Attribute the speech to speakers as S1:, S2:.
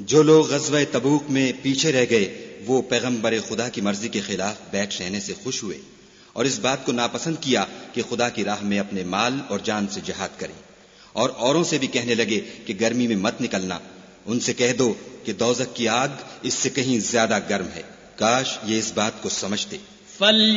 S1: जो लोग ग़ज़वा तबूक में पीछे रह गए वो पैगंबर खुदा की मर्जी के खिलाफ बैठ रहने से खुश हुए और इस बात को नापसंद किया कि खुदा की राह में अपने माल और जान से जिहाद करें। और औरों से भी कहने लगे कि गर्मी में मत निकलना। उनसे कह दो कि दोज़ख की आग इससे कहीं ज्यादा गर्म है। काश ये इस बात को समझते।